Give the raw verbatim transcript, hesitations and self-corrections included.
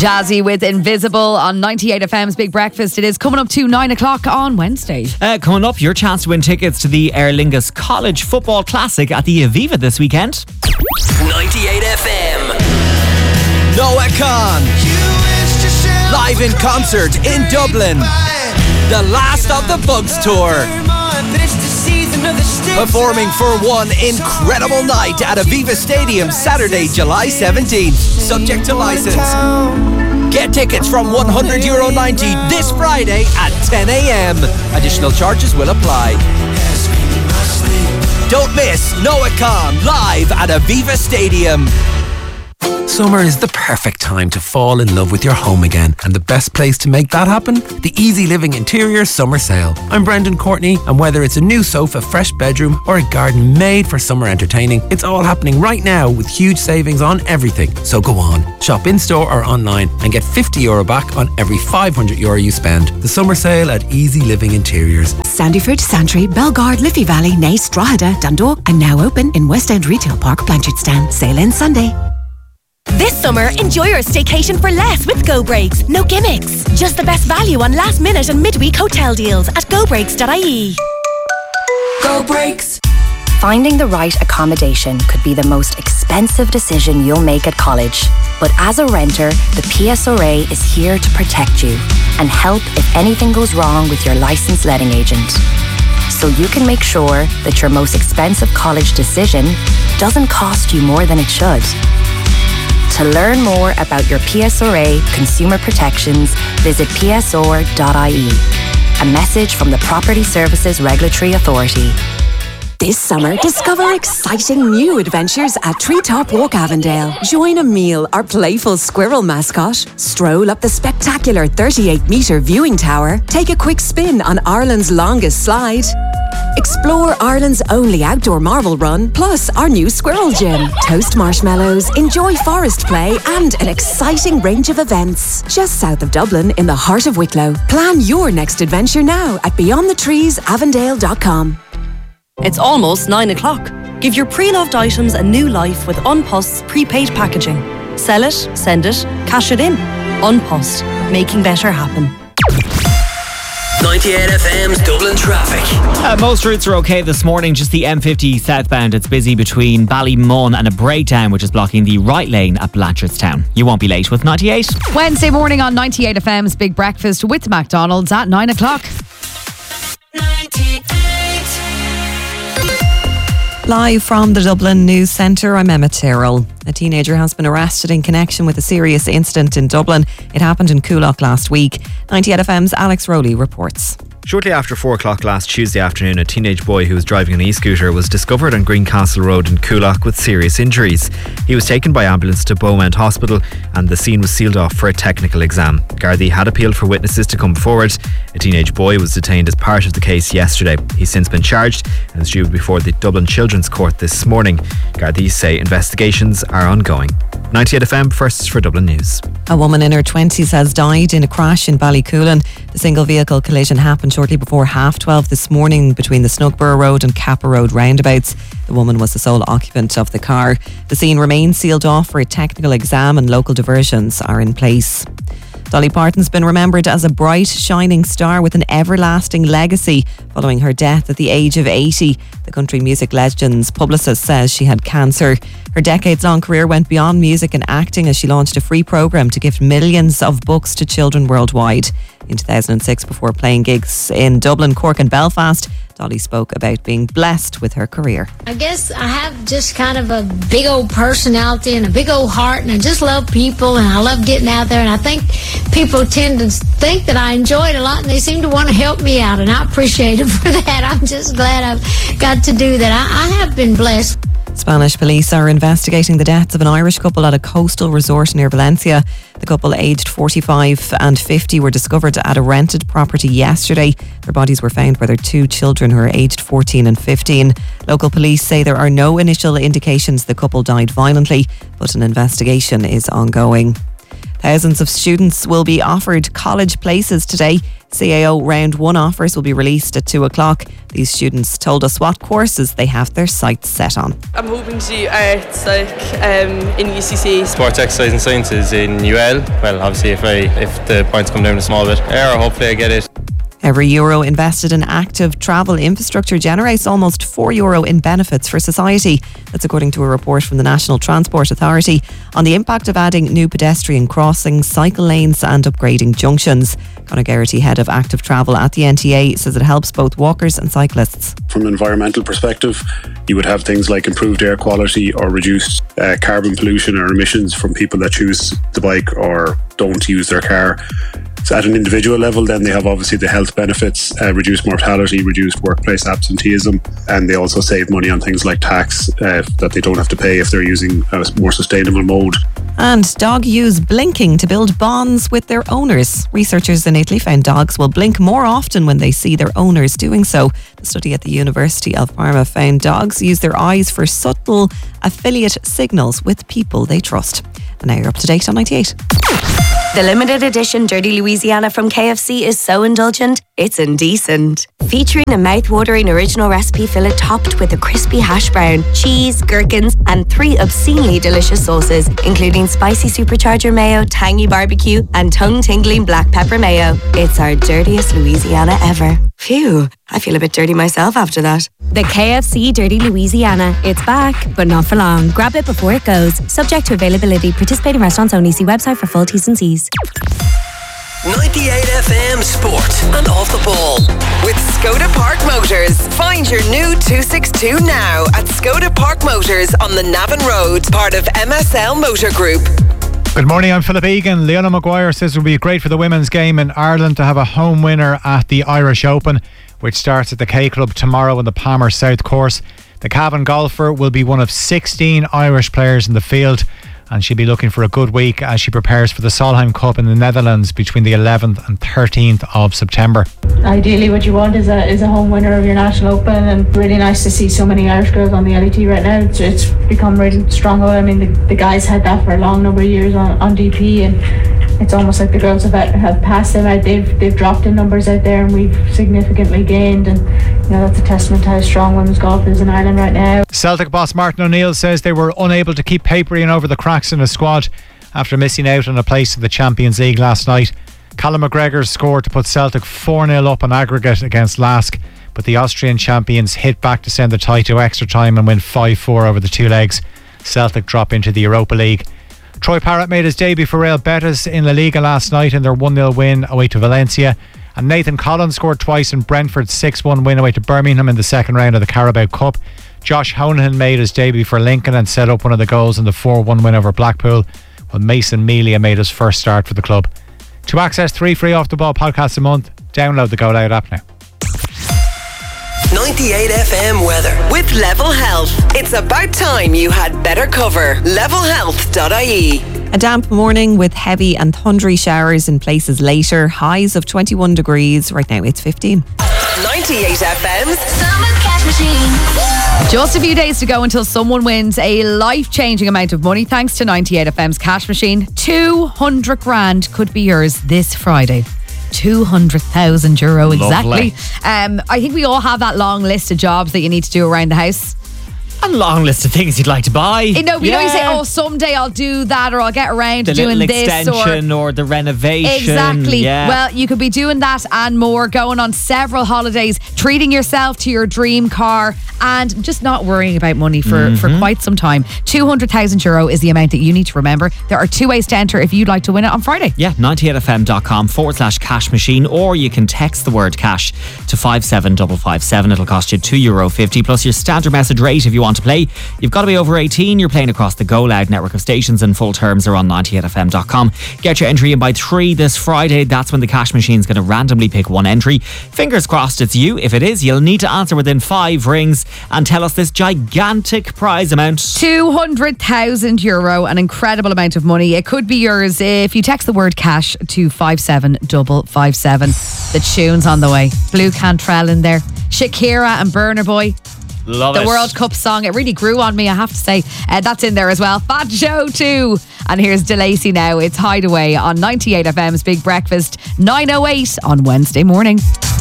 Jazzy with Invisible on ninety-eight F M's Big Breakfast. It is coming up to nine o'clock on Wednesday. Uh, coming up, your chance to win tickets to the Aer Lingus College Football Classic at the Aviva this weekend. ninety-eight F M. Noah Kahan. Live in concert in Dublin. The last of the Bugs tour. Performing for one incredible night at Aviva Stadium Saturday, July seventeenth. Subject to license. Get tickets from one hundred euro ninety this Friday at ten a.m. Additional charges will apply. Don't miss Noah Kahan live at Aviva Stadium. Summer is the perfect time to fall in love with your home again, and the best place to make that happen? The Easy Living Interior Summer Sale. I'm Brendan Courtney, and whether it's a new sofa, fresh bedroom, or a garden made for summer entertaining, it's all happening right now with huge savings on everything. So go on, shop in store or online and get fifty euro back on every five hundred euro you spend. The Summer Sale at Easy Living Interiors. Sandyford, Santry, Belgard, Liffey Valley, Naas, Drogheda, Dundalk, and now open in West End Retail Park, Blanchardstown. Sale ends Sunday. This summer, enjoy your staycation for less with Go Breaks. No gimmicks. Just the best value on last minute and midweek hotel deals at go breaks dot I E. Go Breaks. Finding the right accommodation could be the most expensive decision you'll make at college. But as a renter, the P S R A is here to protect you and help if anything goes wrong with your licensed letting agent. So you can make sure that your most expensive college decision doesn't cost you more than it should. To learn more about your P S R A consumer protections, visit P S R dot I E. A message from the Property Services Regulatory Authority. This summer, discover exciting new adventures at Treetop Walk Avondale. Join Emile, our playful squirrel mascot. Stroll up the spectacular thirty-eight metre viewing tower. Take a quick spin on Ireland's longest slide. Explore Ireland's only outdoor marble run, plus our new squirrel gym. Toast marshmallows, enjoy forest play, and an exciting range of events. Just south of Dublin, in the heart of Wicklow. Plan your next adventure now at beyond the trees avondale dot com. It's almost nine o'clock. Give your pre-loved items a new life with An Post's prepaid packaging. Sell it, send it, cash it in. An Post, making better happen. ninety-eight F M's Dublin traffic. Uh, most routes are okay this morning. Just the M fifty southbound. It's busy between Ballymun and a breakdown which is blocking the right lane at Blanchardstown. You won't be late with ninety-eight. Wednesday morning on ninety-eight F M's Big Breakfast with McDonald's at nine o'clock. Live from the Dublin News Centre, I'm Emma Tyrrell. A teenager has been arrested in connection with a serious incident in Dublin. It happened in Coolock last week. ninety-eight F M's Alex Rowley reports. Shortly after four o'clock last Tuesday afternoon, a teenage boy who was driving an e-scooter was discovered on Greencastle Road in Coolock with serious injuries. He was taken by ambulance to Beaumont Hospital and the scene was sealed off for a technical exam. Gardaí had appealed for witnesses to come forward. A teenage boy was detained as part of the case yesterday. He's since been charged and is due before the Dublin Children's Court this morning. Gardaí say investigations are ongoing. ninety-eight F M, first for Dublin News. A woman in her twenties has died in a crash in Ballycoolan. The single vehicle collision happened shortly before half twelve this morning between the Snugborough Road and Capper Road roundabouts. The woman was the sole occupant of the car. The scene remains sealed off for a technical exam and local diversions are in place. Dolly Parton's been remembered as a bright, shining star with an everlasting legacy following her death at the age of eighty. The country music legend's publicist says she had cancer. Her decades-long career went beyond music and acting as she launched a free programme to gift millions of books to children worldwide. In two thousand six, before playing gigs in Dublin, Cork and Belfast, Dolly spoke about being blessed with her career. I guess I have just kind of a big old personality and a big old heart, and I just love people and I love getting out there, and I think people tend to think that I enjoy it a lot and they seem to want to help me out, and I appreciate it for that. I'm just glad I've got to do that. I, I have been blessed. Spanish police are investigating the deaths of an Irish couple at a coastal resort near Valencia. The couple, aged forty-five and fifty, were discovered at a rented property yesterday. Their bodies were found by their two children, who are aged fourteen and fifteen. Local police say there are no initial indications the couple died violently, but an investigation is ongoing. Thousands of students will be offered college places today. C A O round one offers will be released at two o'clock. These students told us what courses they have their sights set on. I'm hoping to do arts, like um, in U C C. Sports, exercise and sciences in U L. Well, obviously if I if the points come down a small bit, or hopefully I get it. Every euro invested in active travel infrastructure generates almost four euro in benefits for society. That's according to a report from the National Transport Authority on the impact of adding new pedestrian crossings, cycle lanes and upgrading junctions. Conor Geraghty, head of active travel at the N T A, says it helps both walkers and cyclists. From an environmental perspective, you would have things like improved air quality or reduced uh, carbon pollution or emissions from people that choose the bike or don't use their car. So at an individual level, then they have obviously the health benefits, uh, reduced mortality, reduced workplace absenteeism, and they also save money on things like tax uh, that they don't have to pay if they're using a more sustainable mode. And dog use blinking to build bonds with their owners. Researchers in Italy found dogs will blink more often when they see their owners doing so. The study at the University of Parma found dogs use their eyes for subtle affiliate signals with people they trust. And now you're up to date on ninety-eight. The limited edition Dirty Louisiana from K F C is so indulgent, it's indecent. Featuring a mouth-watering original recipe fillet topped with a crispy hash brown, cheese, gherkins, and three obscenely delicious sauces, including spicy supercharger mayo, tangy barbecue, and tongue-tingling black pepper mayo. It's our dirtiest Louisiana ever. Phew, I feel a bit dirty myself after that. The K F C Dirty Louisiana. It's back, but not for long. Grab it before it goes. Subject to availability. Participating restaurants only. See website for full T's and C's. ninety-eight F M Sport and Off the Ball with Skoda Park Motors. Find your new two sixty-two now at Skoda Park Motors on the Navan Road, part of M S L Motor Group. Good morning, I'm Philip Egan. Leona Maguire says it will be great for the women's game in Ireland to have a home winner at the Irish Open, which starts at the K Club tomorrow in the Palmer South course. The Cavan golfer will be one of sixteen Irish players in the field, and she'll be looking for a good week as she prepares for the Solheim Cup in the Netherlands between the eleventh and thirteenth of September. Ideally what you want is a is a home winner of your National Open, and really nice to see so many Irish girls on the L E T right now. It's, it's become really strong. I mean the, the guys had that for a long number of years on, on D P, and it's almost like the girls have have passed them out. They've they've dropped in numbers out there, and we've significantly gained, and you know that's a testament to how strong women's golf is in Ireland right now. Celtic boss Martin O'Neill says they were unable to keep papering over the cracks in the squad after missing out on a place in the Champions League last night. Callum McGregor scored to put Celtic four nil up on aggregate against Lask, but the Austrian champions hit back to send the tie to extra time and win five four over the two legs. Celtic drop into the Europa League. Troy Parrott made his debut for Real Betis in La Liga last night in their one nil win away to Valencia, and Nathan Collins scored twice in Brentford's six one win away to Birmingham in the second round of the Carabao Cup. Josh Honahan made his debut for Lincoln and set up one of the goals in the four one win over Blackpool, while Mason Melia made his first start for the club. To access three free Off the Ball podcasts a month, download the Go Loud app now. ninety-eight F M weather with Level Health. It's about time you had better cover. level health dot I E. A damp morning with heavy and thundery showers in places later. Highs of twenty-one degrees. Right now it's fifteen. ninety-eight F M's Summer Cash Machine. Just a few days to go until someone wins a life-changing amount of money thanks to ninety-eight F M's Cash Machine. two hundred grand could be yours this Friday. two hundred thousand euro exactly. Um, I think we all have that long list of jobs that you need to do around the house. A long list of things you'd like to buy. You know, you yeah. know, you say, oh, someday I'll do that, or I'll get around the to doing little this, extension or, or the renovation. Exactly. Yeah. Well, you could be doing that and more, going on several holidays, treating yourself to your dream car, and just not worrying about money for, mm-hmm. for quite some time. two hundred thousand euro is the amount that you need to remember. There are two ways to enter if you'd like to win it on Friday. Yeah, ninety-eight F M dot com forward slash cash machine, or you can text the word cash to five seven five five seven. It'll cost you two euro fifty plus your standard message rate if you want to play. You've got to be over eighteen. You're playing across the Go Loud network of stations, and full terms are on ninety-eight F M dot com. Get your entry in by three this Friday. That's when the cash machine's going to randomly pick one entry. Fingers crossed it's you. If it is, you'll need to answer within five rings and tell us this gigantic prize amount. two hundred thousand euro, an incredible amount of money. It could be yours if you text the word cash to five seven five five seven. The tune's on the way. Blue Cantrell in there. Shakira and Burner Boy. Love the it. World Cup song. It really grew on me, I have to say. Uh, that's in there as well. Fat Joe too. And here's DeLacy now. It's Hideaway on ninety-eight F M's Big Breakfast, nine oh eight on Wednesday morning.